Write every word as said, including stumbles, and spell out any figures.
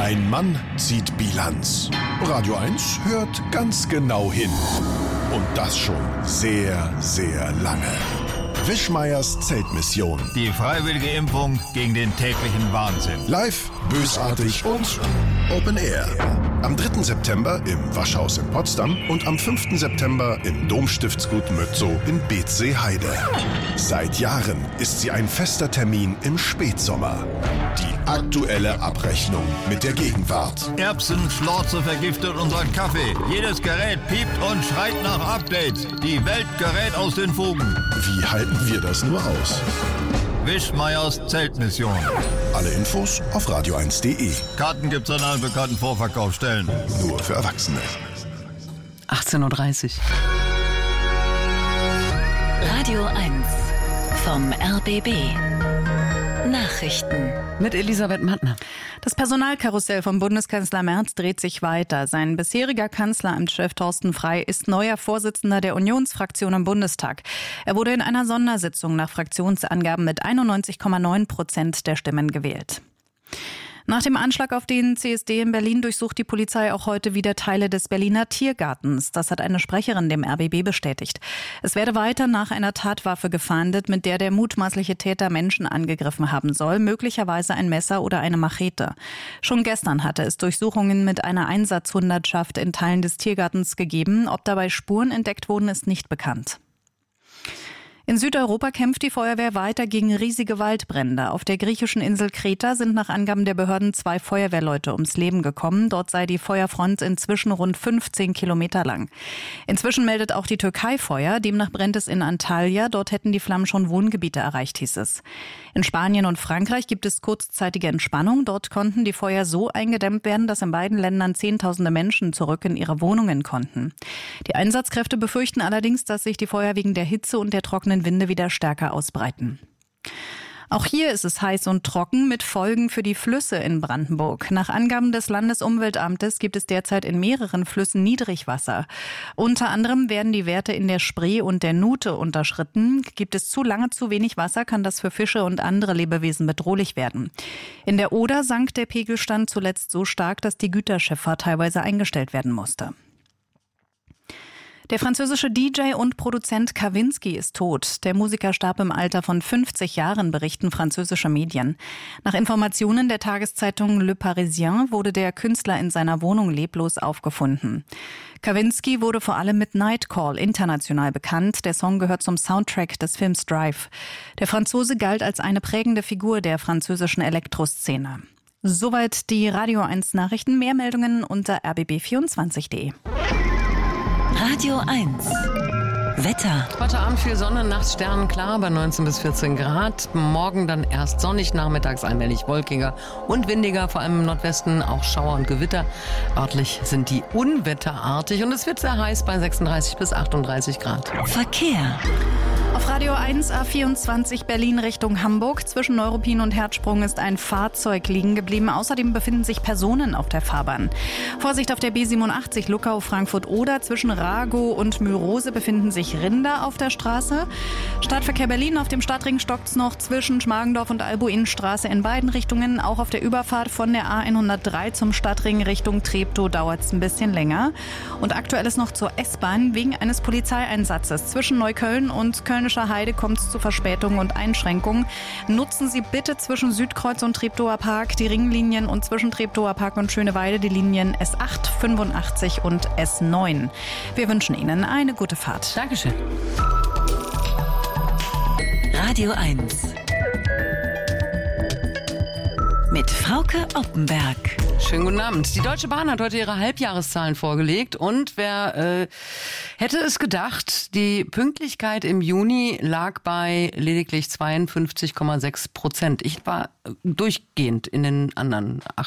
Ein Mann zieht Bilanz. Radio eins hört ganz genau hin. Und das schon sehr, sehr lange. Wischmeiers Zeltmission. Die freiwillige Impfung gegen den täglichen Wahnsinn. Live, bösartig und Open Air. Am dritten September im Waschhaus in Potsdam und am fünften September im Domstiftsgut Mötzow in Beetzee-Heide. Seit Jahren ist sie ein fester Termin im Spätsommer. Die aktuelle Abrechnung mit der Gegenwart. Erbsenschlorze vergiftet unseren Kaffee. Jedes Gerät piept und schreit nach Updates. Die Welt gerät aus den Fugen. Wie halten wir das nur aus? Wischmeiers Zeltmission. Alle Infos auf radio eins punkt de. Karten gibt's an allen bekannten Vorverkaufsstellen. Nur für Erwachsene. achtzehn Uhr dreißig. Radio eins vom R B B. Nachrichten. Mit Elisabeth Mattner. Das Personalkarussell von Bundeskanzler Merz dreht sich weiter. Sein bisheriger Kanzleramtschef Thorsten Frey ist neuer Vorsitzender der Unionsfraktion im Bundestag. Er wurde in einer Sondersitzung nach Fraktionsangaben mit einundneunzig Komma neun Prozent der Stimmen gewählt. Nach dem Anschlag auf den C S D in Berlin durchsucht die Polizei auch heute wieder Teile des Berliner Tiergartens. Das hat eine Sprecherin dem R B B bestätigt. Es werde weiter nach einer Tatwaffe gefahndet, mit der der mutmaßliche Täter Menschen angegriffen haben soll, möglicherweise ein Messer oder eine Machete. Schon gestern hatte es Durchsuchungen mit einer Einsatzhundertschaft in Teilen des Tiergartens gegeben. Ob dabei Spuren entdeckt wurden, ist nicht bekannt. In Südeuropa kämpft die Feuerwehr weiter gegen riesige Waldbrände. Auf der griechischen Insel Kreta sind nach Angaben der Behörden zwei Feuerwehrleute ums Leben gekommen. Dort sei die Feuerfront inzwischen rund fünfzehn Kilometer lang. Inzwischen meldet auch die Türkei Feuer. Demnach brennt es in Antalya. Dort hätten die Flammen schon Wohngebiete erreicht, hieß es. In Spanien und Frankreich gibt es kurzzeitige Entspannung. Dort konnten die Feuer so eingedämmt werden, dass in beiden Ländern Zehntausende Menschen zurück in ihre Wohnungen konnten. Die Einsatzkräfte befürchten allerdings, dass sich die Feuer wegen der Hitze und der trockenen Winde wieder stärker ausbreiten. Auch hier ist es heiß und trocken mit Folgen für die Flüsse in Brandenburg. Nach Angaben des Landesumweltamtes gibt es derzeit in mehreren Flüssen Niedrigwasser. Unter anderem werden die Werte in der Spree und der Nuthe unterschritten. Gibt es zu lange zu wenig Wasser, kann das für Fische und andere Lebewesen bedrohlich werden. In der Oder sank der Pegelstand zuletzt so stark, dass die Güterschifffahrt teilweise eingestellt werden musste. Der französische D J und Produzent Kavinsky ist tot. Der Musiker starb im Alter von fünfzig Jahren, berichten französische Medien. Nach Informationen der Tageszeitung Le Parisien wurde der Künstler in seiner Wohnung leblos aufgefunden. Kavinsky wurde vor allem mit Nightcall international bekannt. Der Song gehört zum Soundtrack des Films Drive. Der Franzose galt als eine prägende Figur der französischen Elektroszene. Soweit die Radio eins Nachrichten. Mehr Meldungen unter r b b vierundzwanzig punkt de. Radio eins. Wetter. Heute Abend viel Sonne, nachts sternenklar bei neunzehn bis vierzehn Grad. Morgen dann erst sonnig, nachmittags allmählich wolkiger und windiger, vor allem im Nordwesten auch Schauer und Gewitter. Örtlich sind die unwetterartig und es wird sehr heiß bei sechsunddreißig bis achtunddreißig Grad. Verkehr. Auf Radio eins A vierundzwanzig Berlin Richtung Hamburg. Zwischen Neuruppin und Herzsprung ist ein Fahrzeug liegen geblieben. Außerdem befinden sich Personen auf der Fahrbahn. Vorsicht auf der B siebenundachtzig Luckau Frankfurt-Oder. Zwischen Ragow und Mürose befinden sich Rinder auf der Straße. Stadtverkehr Berlin auf dem Stadtring stockt's noch zwischen Schmargendorf und Albu-Innenstraße in beiden Richtungen. Auch auf der Überfahrt von der A hundertdrei zum Stadtring Richtung Treptow dauert's ein bisschen länger. Und aktuell ist noch zur S-Bahn wegen eines Polizeieinsatzes. Zwischen Neukölln und Köln Heide kommt es zu Verspätungen und Einschränkungen. Nutzen Sie bitte zwischen Südkreuz und Treptower Park die Ringlinien und zwischen Treptower Park und Schöneweide die Linien S acht, fünfundachtzig und S neun. Wir wünschen Ihnen eine gute Fahrt. Dankeschön. Radio eins. Mit Frauke Oppenberg. Schönen guten Abend. Die Deutsche Bahn hat heute ihre Halbjahreszahlen vorgelegt und wer äh, hätte es gedacht, die Pünktlichkeit im Juni lag bei lediglich zweiundfünfzig Komma sechs Prozent. Ich war durchgehend in den anderen